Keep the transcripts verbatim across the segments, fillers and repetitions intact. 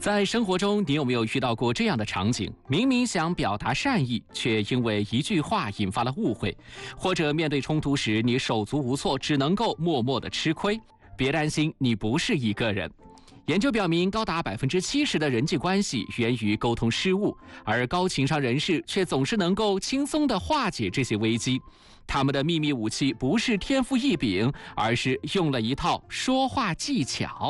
在生活中，你有没有遇到过这样的场景？明明想表达善意，却因为一句话引发了误会，或者面对冲突时，你手足无措，只能够默默的吃亏。别担心，你不是一个人。研究表明，高达百分之七十的人际关系源于沟通失误，而高情商人士却总是能够轻松地化解这些危机。他们的秘密武器不是天赋异禀，而是用了一套说话技巧。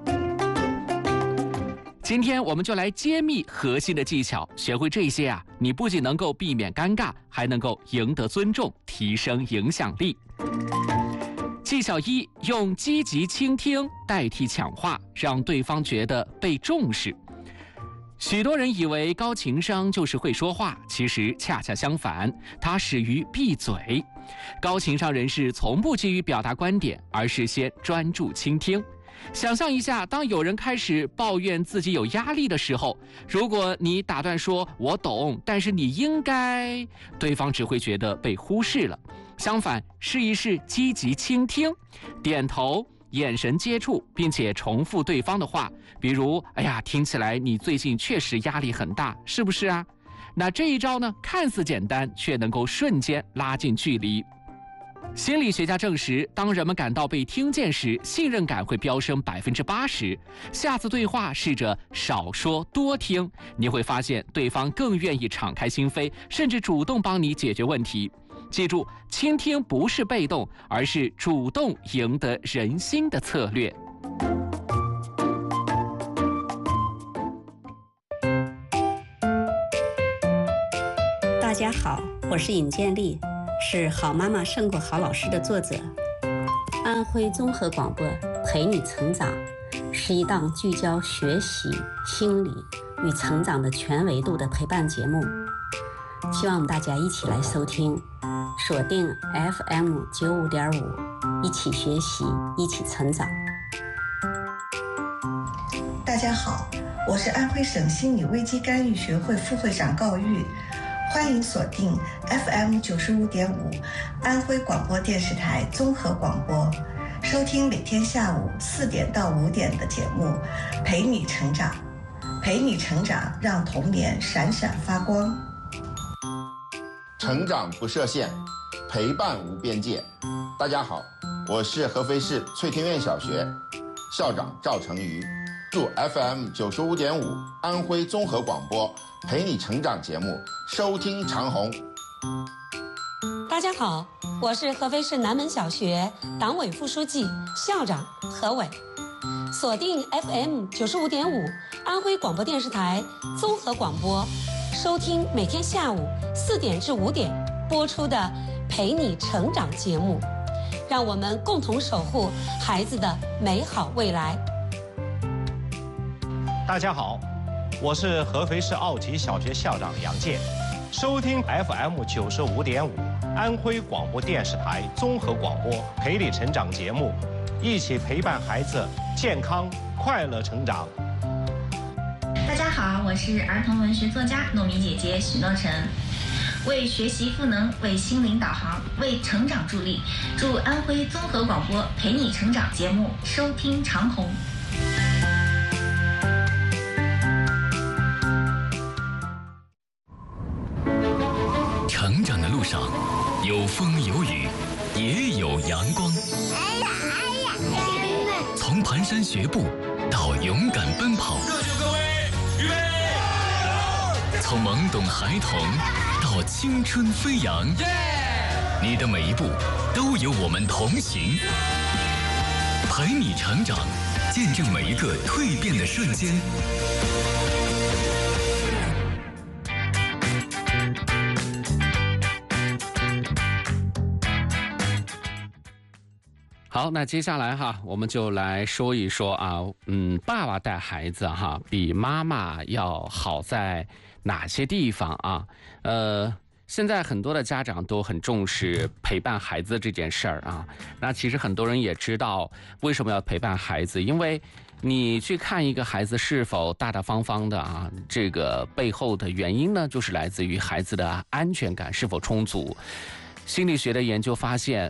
今天我们就来揭秘核心的技巧，学会这些啊，你不仅能够避免尴尬，还能够赢得尊重，提升影响力。技巧一，用积极倾听代替抢话，让对方觉得被重视。许多人以为高情商就是会说话，其实恰恰相反，它始于闭嘴。高情商人士从不急于表达观点，而是先专注倾听。想象一下，当有人开始抱怨自己有压力的时候，如果你打断说“我懂，但是你应该”，对方只会觉得被忽视了。相反，试一试积极倾听，点头、眼神接触，并且重复对方的话，比如“哎呀，听起来你最近确实压力很大，是不是啊？”那这一招呢，看似简单，却能够瞬间拉近距离。心理学家证实，当人们感到被听见时，信任感会飙升百分之八十。下次对话试着少说多听，你会发现对方更愿意敞开心扉，甚至主动帮你解决问题。记住，倾听不是被动，而是主动赢得人心的策略。 大家好，我是尹建莉，是《好妈妈胜过好老师》的作者。安徽综合广播陪你成长是一档聚焦学习、心理与成长的全维度的陪伴节目，希望大家一起来收听，锁定 F M 九五点五，一起学习，一起成长。 大家好，我是安徽省心理危机干预学会副会长高玉。欢迎锁定 F M 九十五点五，安徽广播电视台综合广播，收听每天下午四点到五点的节目，陪你成长，陪你成长，让童年闪闪发光。 成长不设限，陪伴无边界。大家好，我是合肥市翠天苑小学校长赵成瑜，祝 F M 九十五点五安徽综合广播陪你成长节目收听长虹。 大家好，我是合肥市南门小学党委副书记、校长何伟。锁定 F M 九十五点五安徽广播电视台综合广播，收听每天下午四点至五点播出的陪你成长节目，让我们共同守护孩子的美好未来。 大家好，我是合肥市奥集小学校长杨健，收听 F M 九十五点五安徽广播电视台综合广播陪你成长节目，一起陪伴孩子健康快乐成长。 大家好，我是儿童文学作家糯米姐姐许诺晨，为学习赋能，为心灵导航，为成长助力，祝安徽综合广播陪你成长节目收听长虹。 成长的路上，有风有雨，也有阳光。 哎呀哎呀！ 从蹒跚学步到勇敢奔跑， 热血各位，预备！ 从懵懂孩童到青春飞扬， yeah! 你的每一步都有我们同行，陪你成长，见证每一个蜕变的瞬间。 好，那接下来哈，我们就来说一说啊，嗯，爸爸带孩子哈，比妈妈要好在哪些地方啊？呃，现在很多的家长都很重视陪伴孩子这件事儿啊。那其实很多人也知道为什么要陪伴孩子，因为你去看一个孩子是否大大方方的啊，这个背后的原因呢，就是来自于孩子的安全感是否充足。心理学的研究发现，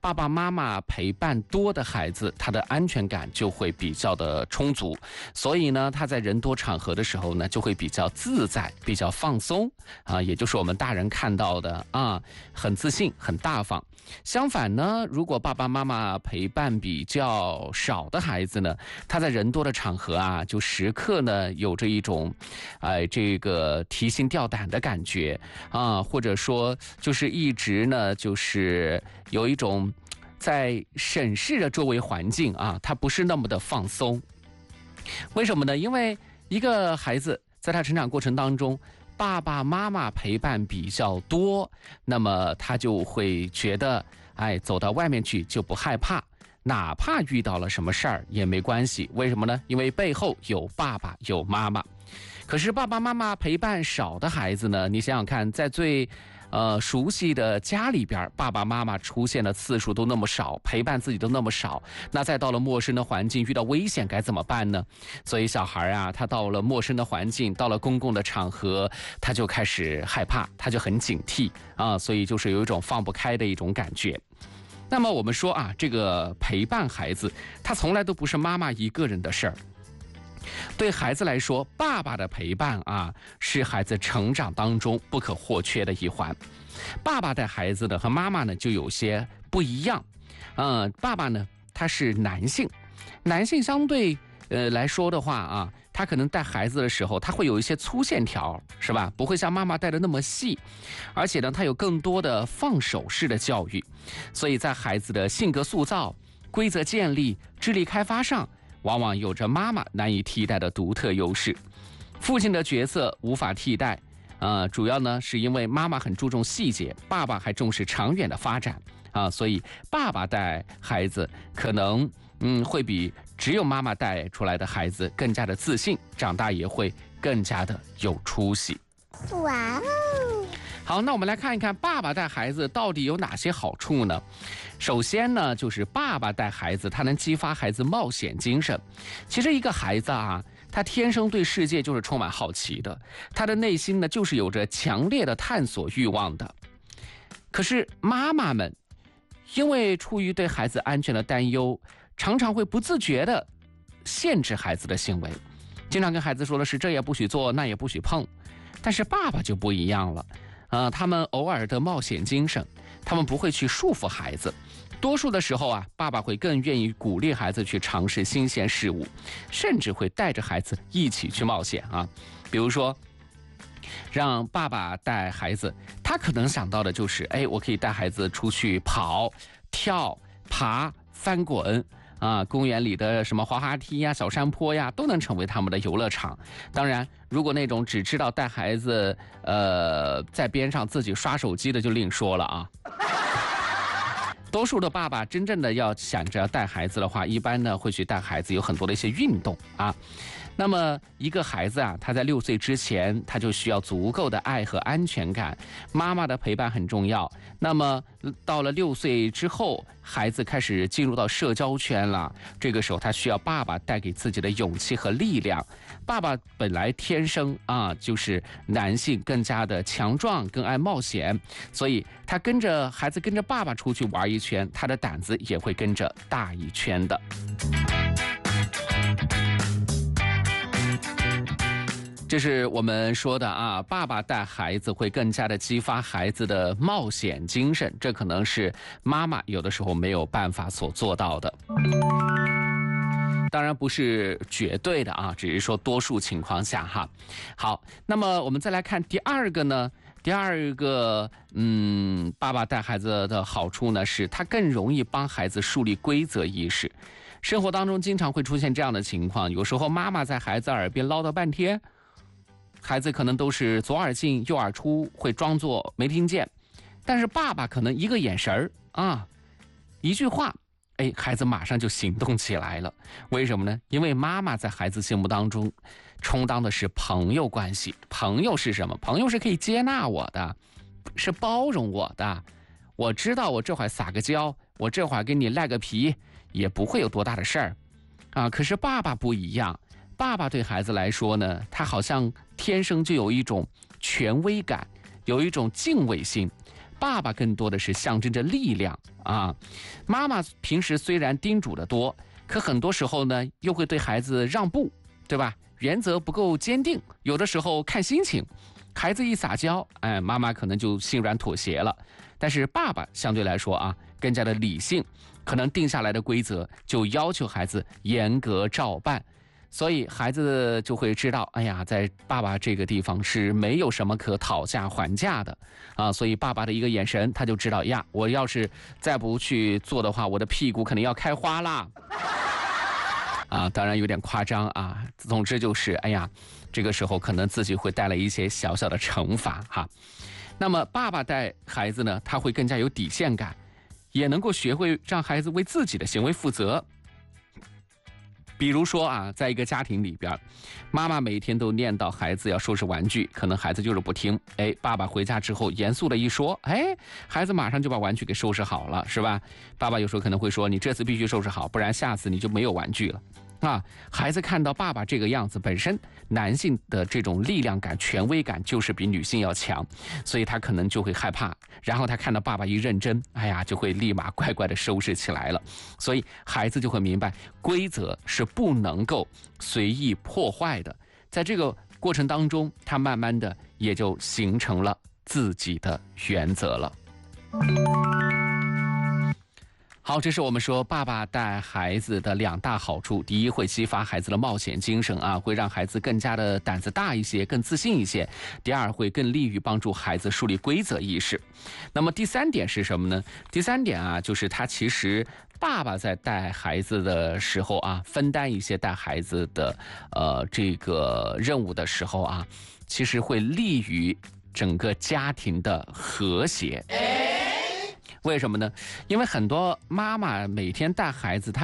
爸爸妈妈陪伴多的孩子，他的安全感就会比较的充足，所以呢，他在人多场合的时候呢，就会比较自在，比较放松啊，也就是我们大人看到的啊，很自信，很大方。相反呢，如果爸爸妈妈陪伴比较少的孩子呢，他在人多的场合啊，就时刻呢有着一种，哎、呃，这个提心吊胆的感觉啊，或者说就是一直呢就是有一种在审视着周围环境啊，他不是那么的放松。为什么呢？因为一个孩子在他成长过程当中，爸爸妈妈陪伴比较多，那么他就会觉得，哎，走到外面去就不害怕，哪怕遇到了什么事儿也没关系。为什么呢？因为背后有爸爸有妈妈。可是爸爸妈妈陪伴少的孩子呢，你想想看，在最呃熟悉的家里边，爸爸妈妈出现的次数都那么少，陪伴自己都那么少，那再到了陌生的环境，遇到危险该怎么办呢？所以小孩啊，他到了陌生的环境，到了公共的场合，他就开始害怕，他就很警惕啊，所以就是有一种放不开的一种感觉。那么我们说啊，这个陪伴孩子，他从来都不是妈妈一个人的事儿。对孩子来说，爸爸的陪伴啊，是孩子成长当中不可或缺的一环。爸爸带孩子的和妈妈呢就有些不一样。嗯、呃，爸爸呢他是男性，男性相对呃来说的话啊，他可能带孩子的时候，他会有一些粗线条，是吧？不会像妈妈带的那么细，而且呢，他有更多的放手式的教育，所以在孩子的性格塑造、规则建立、智力开发上，往往有着妈妈难以替代的独特优势。父亲的角色无法替代，呃，主要呢是因为妈妈很注重细节，爸爸还重视长远的发展啊，所以爸爸带孩子可能嗯会比只有妈妈带出来的孩子更加的自信，长大也会更加的有出息。 哇哦！ 好，那我们来看一看爸爸带孩子到底有哪些好处呢？首先呢，就是爸爸带孩子，他能激发孩子冒险精神。其实一个孩子啊，他天生对世界就是充满好奇的，他的内心呢就是有着强烈的探索欲望的。可是妈妈们因为出于对孩子安全的担忧，常常会不自觉地限制孩子的行为，经常跟孩子说的是这也不许做，那也不许碰。但是爸爸就不一样了，呃，他们偶尔的冒险精神，他们不会去束缚孩子。多数的时候啊，爸爸会更愿意鼓励孩子去尝试新鲜事物，甚至会带着孩子一起去冒险啊。比如说，让爸爸带孩子，他可能想到的就是，哎，我可以带孩子出去跑、跳、爬、翻滚。啊，公园里的什么滑滑梯呀、小山坡呀，都能成为他们的游乐场。当然，如果那种只知道带孩子，呃，在边上自己刷手机的，就另说了啊。多数的爸爸真正的要想着带孩子的话，一般呢会去带孩子有很多的一些运动啊。那么一个孩子啊，他在六岁之前，他就需要足够的爱和安全感，妈妈的陪伴很重要。那么到了六岁之后，孩子开始进入到社交圈了，这个时候他需要爸爸带给自己的勇气和力量。爸爸本来天生啊就是男性更加的强壮，更爱冒险，所以他跟着孩子跟着爸爸出去玩一圈，他的胆子也会跟着大一圈的。这是我们说的啊，爸爸带孩子会更加的激发孩子的冒险精神，这可能是妈妈有的时候没有办法所做到的。当然不是绝对的啊，只是说多数情况下哈。好，那么我们再来看第二个呢，第二个嗯，爸爸带孩子的好处呢，是他更容易帮孩子树立规则意识。生活当中经常会出现这样的情况，有时候妈妈在孩子耳边唠叨半天，孩子可能都是左耳进右耳出，会装作没听见，但是爸爸可能一个眼神儿啊，一句话，哎，孩子马上就行动起来了。为什么呢？因为妈妈在孩子心目当中充当的是朋友关系。朋友是什么？朋友是可以接纳我的，是包容我的。我知道我这会儿撒个娇，我这会儿跟你赖个皮，也不会有多大的事儿啊。可是爸爸不一样，爸爸对孩子来说呢，他好像天生就有一种权威感，有一种敬畏心。 爸爸更多的是象征着力量啊。妈妈平时虽然叮嘱的多，可很多时候呢又会对孩子让步，对吧？原则不够坚定，有的时候看心情，孩子一撒娇，哎，妈妈可能就心软妥协了。但是爸爸相对来说啊，更加的理性，可能定下来的规则就要求孩子严格照办，所以孩子就会知道，哎呀，在爸爸这个地方是没有什么可讨价还价的啊。所以爸爸的一个眼神，他就知道呀，我要是再不去做的话，我的屁股肯定要开花啦。啊，当然有点夸张啊。总之就是，哎呀，这个时候可能自己会带来一些小小的惩罚哈。那么爸爸带孩子呢，他会更加有底线感，也能够学会让孩子为自己的行为负责。比如说啊，在一个家庭里边，妈妈每天都念叨孩子要收拾玩具，可能孩子就是不听。哎，爸爸回家之后严肃的一说，哎，孩子马上就把玩具给收拾好了，是吧？爸爸有时候可能会说，你这次必须收拾好，不然下次你就没有玩具了。啊，孩子看到爸爸这个样子，本身男性的这种力量感、权威感就是比女性要强，所以他可能就会害怕。然后他看到爸爸一认真，哎呀，就会立马乖乖的收拾起来了。所以孩子就会明白，规则是不能够随意破坏的。在这个过程当中，他慢慢的也就形成了自己的原则了。好，这是我们说爸爸带孩子的两大好处。第一，会激发孩子的冒险精神啊，会让孩子更加的胆子大一些，更自信一些。第二，会更利于帮助孩子树立规则意识。那么第三点是什么呢？第三点啊，就是他其实爸爸在带孩子的时候啊，分担一些带孩子的呃这个任务的时候啊，其实会利于整个家庭的和谐。为什么呢？因为很多妈妈每天带孩子，她